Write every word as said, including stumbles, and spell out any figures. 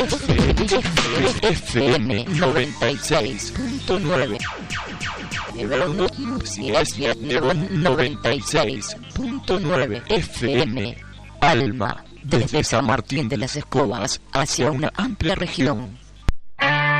F M noventa y seis punto nueve. noventa y seis punto nueve F M. Alma, desde San Martín de las Escobas hacia una amplia región.